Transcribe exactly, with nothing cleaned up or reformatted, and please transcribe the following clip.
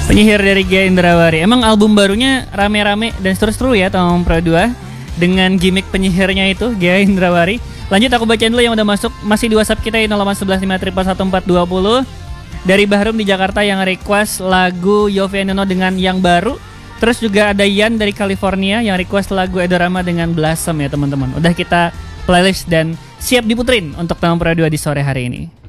Penyihir dari Gia Indrawari. Emang album barunya rame-rame dan seru-seru ya Tom Pro dua dengan gimmick penyihirnya itu Gia Indrawari. Lanjut aku bacain dulu yang udah masuk. Masih di WhatsApp kita nol delapan satu satu lima satu satu empat dua nol. Dari Bahrum di Jakarta yang request lagu Yovie and Nuno dengan Yang Baru. Terus juga ada Yan dari California yang request lagu Edorama dengan Blossom ya teman-teman. Udah kita playlist dan siap diputerin untuk Tom Pro dua di sore hari ini.